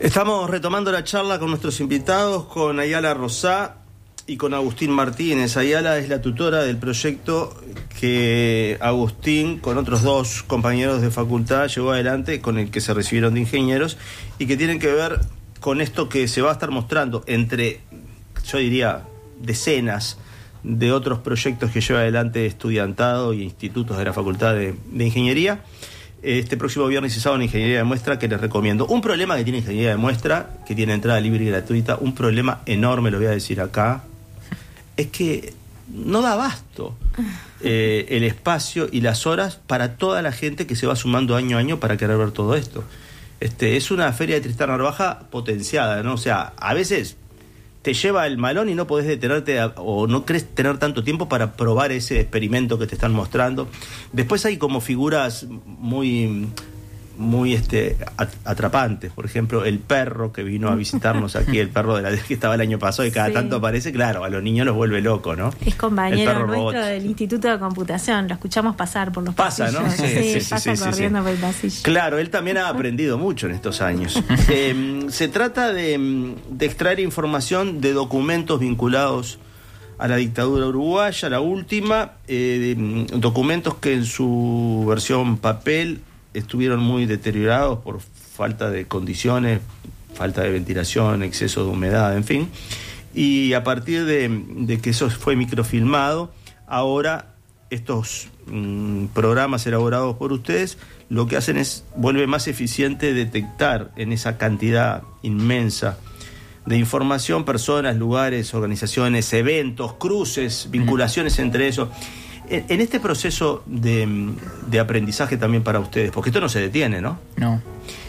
Estamos retomando la charla con nuestros invitados, con Ayala Rosá y con Agustín Martínez. Ayala es la tutora del proyecto que Agustín, con otros dos compañeros de facultad, llevó adelante, con el que se recibieron de ingenieros, y que tienen que ver con esto que se va a estar mostrando entre, yo diría, decenas de otros proyectos que lleva adelante estudiantado y institutos de la Facultad de Ingeniería. Este próximo viernes y sábado en Ingeniería de Muestra, que les recomiendo. Un problema que tiene Ingeniería de Muestra, que tiene entrada libre y gratuita, un problema enorme, lo voy a decir acá, es que no da abasto el espacio y las horas para toda la gente que se va sumando año a año para querer ver todo esto. Es una feria de Tristán Narvaja potenciada, ¿no? O sea, a veces te lleva el malón y no podés detenerte o no crees tener tanto tiempo para probar ese experimento que te están mostrando. Después hay como figuras muy atrapantes. Por ejemplo, el perro que vino a visitarnos aquí, el perro que estaba el año pasado y cada tanto aparece, claro, a los niños los vuelve locos, ¿no? Es compañero nuestro del Instituto de Computación, lo escuchamos pasar por los pasillos. Pasa, ¿no? Sí, corriendo por el pasillo. Claro, él también ha aprendido mucho en estos años. Se trata de extraer información de documentos vinculados a la dictadura uruguaya, la última, documentos que en su versión papel estuvieron muy deteriorados por falta de condiciones, falta de ventilación, exceso de humedad, en fin. Y a partir de que eso fue microfilmado, ahora estos programas elaborados por ustedes lo que hacen es, vuelve más eficiente detectar en esa cantidad inmensa de información personas, lugares, organizaciones, eventos, cruces, vinculaciones entre eso. En este proceso de aprendizaje también para ustedes, porque esto no se detiene, ¿no? No.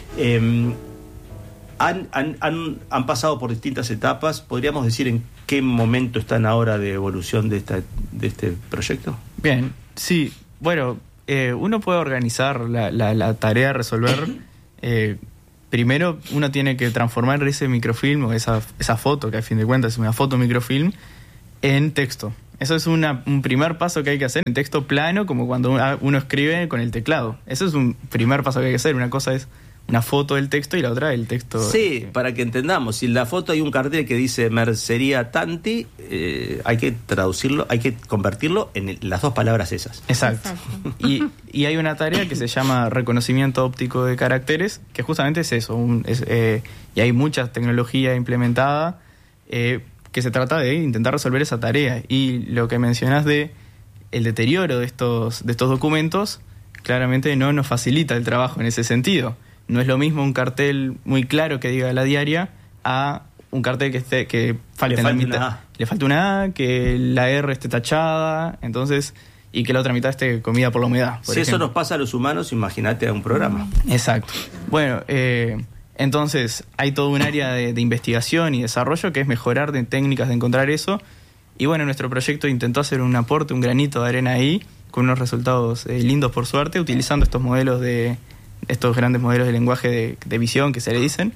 Han pasado por distintas etapas. ¿Podríamos decir en qué momento están ahora de evolución de este proyecto? Bien, sí. Bueno, uno puede organizar la tarea de resolver. Primero, uno tiene que transformar ese microfilm o esa foto, que a fin de cuentas es una foto microfilm, en texto. Eso es un primer paso que hay que hacer en texto plano, como cuando uno escribe con el teclado. Eso es un primer paso que hay que hacer. Una cosa es una foto del texto y la otra el texto. Sí, para que entendamos. Si en la foto hay un cartel que dice Mercería Tanti, hay que traducirlo, hay que convertirlo en las dos palabras esas. Exacto. Y hay una tarea que se llama reconocimiento óptico de caracteres, que justamente es eso. Y hay mucha tecnología implementada que se trata de intentar resolver esa tarea. Y lo que mencionás de el deterioro de estos documentos, claramente no nos facilita el trabajo en ese sentido. No es lo mismo un cartel muy claro que diga la diaria a un cartel que falte la mitad. Le falta una A, que la R esté tachada, entonces, y que la otra mitad esté comida por la humedad. Si eso nos pasa a los humanos, imagínate a un programa. Exacto. Bueno, entonces hay todo un área de investigación y desarrollo que es mejorar de técnicas de encontrar eso. Y bueno, nuestro proyecto intentó hacer un aporte, un granito de arena ahí, con unos resultados lindos por suerte, utilizando estos grandes modelos de lenguaje de visión que se le dicen.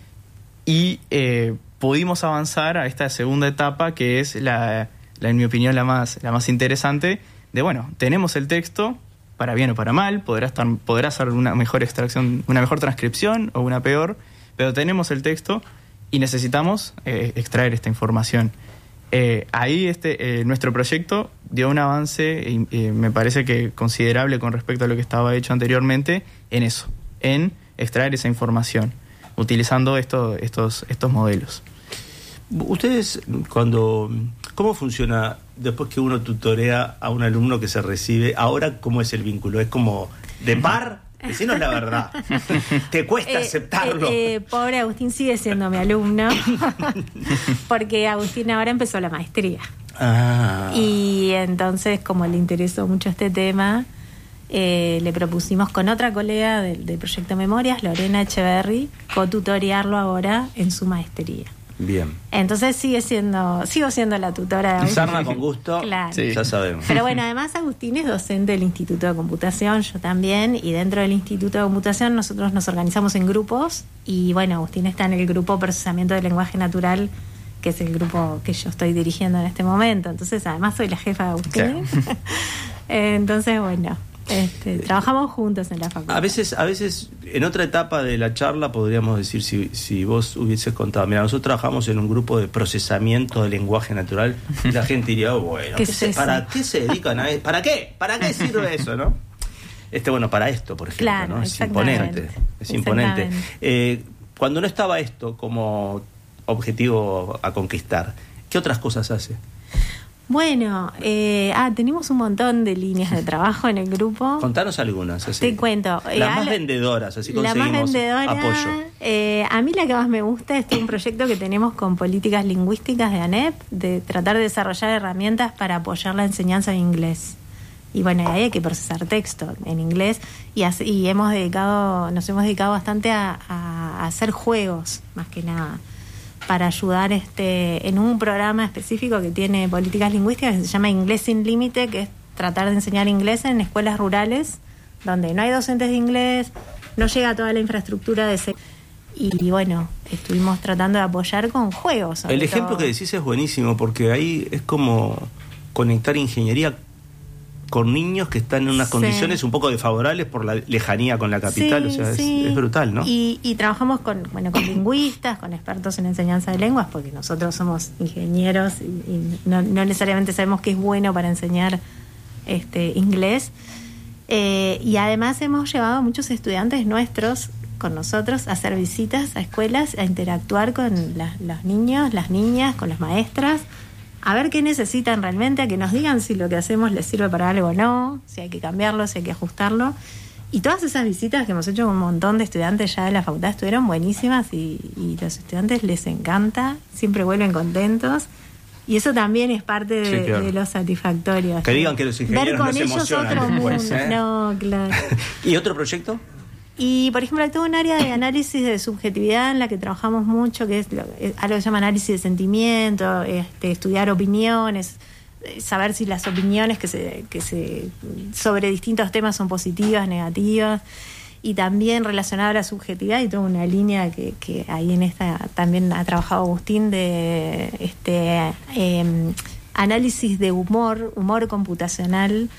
Y pudimos avanzar a esta segunda etapa, que es en mi opinión la más interesante, de bueno, tenemos el texto, para bien o para mal, podrá ser una mejor extracción, una mejor transcripción o una peor, pero tenemos el texto y necesitamos extraer esta información. Ahí nuestro proyecto dio un avance, me parece que considerable con respecto a lo que estaba hecho anteriormente, en eso, en extraer esa información, utilizando estos modelos. Ustedes, ¿cómo funciona después que uno tutorea a un alumno que se recibe? Ahora, ¿cómo es el vínculo? ¿Es como de par? Decinos la verdad. ¿Te cuesta aceptarlo? Pobre Agustín sigue siendo mi alumno, porque Agustín ahora empezó la maestría. Y entonces, como le interesó mucho este tema, le propusimos con otra colega del proyecto Memorias, Lorena Echeverry, cotutoriarlo ahora en su maestría. Bien. Entonces sigo siendo la tutora de Agustín. Sarna con gusto, claro. Sí. Ya sabemos. Pero bueno, además Agustín es docente del Instituto de Computación, yo también, y dentro del Instituto de Computación nosotros nos organizamos en grupos, y bueno, Agustín está en el grupo Procesamiento del Lenguaje Natural, que es el grupo que yo estoy dirigiendo en este momento. Entonces, además soy la jefa de Agustín. Claro. Entonces, bueno, Trabajamos juntos en la facultad. A veces, en otra etapa de la charla podríamos decir, si vos hubieses contado, mira, nosotros trabajamos en un grupo de procesamiento del lenguaje natural, y la gente diría, bueno, ¿para qué se dedican a eso? ¿Para qué sirve eso, no? Bueno, para esto, por ejemplo, claro, ¿no? Es imponente. Cuando no estaba esto como objetivo a conquistar, ¿qué otras cosas hace? Bueno, tenemos un montón de líneas de trabajo en el grupo. Contanos algunas. Así. Te cuento. Las más vendedoras, así conseguimos apoyo. A mí la que más me gusta es un proyecto que tenemos con políticas lingüísticas de ANEP, de tratar de desarrollar herramientas para apoyar la enseñanza de inglés. Y bueno, ahí hay que procesar texto en inglés y nos hemos dedicado bastante a hacer juegos, más que nada, para ayudar en un programa específico que tiene políticas lingüísticas que se llama Inglés sin Límite, que es tratar de enseñar inglés en escuelas rurales donde no hay docentes de inglés, no llega toda la infraestructura de ese. Y bueno, estuvimos tratando de apoyar con juegos. El ejemplo que decís es buenísimo, porque ahí es como conectar ingeniería con niños que están en unas condiciones un poco desfavorables por la lejanía con la capital, es brutal, ¿no? Y trabajamos con lingüistas, con expertos en enseñanza de lenguas, porque nosotros somos ingenieros y no necesariamente sabemos qué es bueno para enseñar inglés. Y además hemos llevado a muchos estudiantes nuestros con nosotros a hacer visitas a escuelas, a interactuar con los niños, las niñas, con las maestras, a ver qué necesitan realmente, a que nos digan si lo que hacemos les sirve para algo o no, si hay que cambiarlo, si hay que ajustarlo. Y todas esas visitas que hemos hecho con un montón de estudiantes ya de la facultad estuvieron buenísimas y los estudiantes les encanta, siempre vuelven contentos. Y eso también es parte de lo satisfactorio. Que digan que los ingenieros no se emocionan después, ¿eh? No, claro. ¿Y otro proyecto? Y, por ejemplo, hay todo un área de análisis de subjetividad en la que trabajamos mucho, que es algo que se llama análisis de sentimiento, estudiar opiniones, saber si las opiniones que se sobre distintos temas son positivas, negativas, y también relacionado a la subjetividad, y toda una línea que ahí en esta también ha trabajado Agustín de análisis de humor computacional,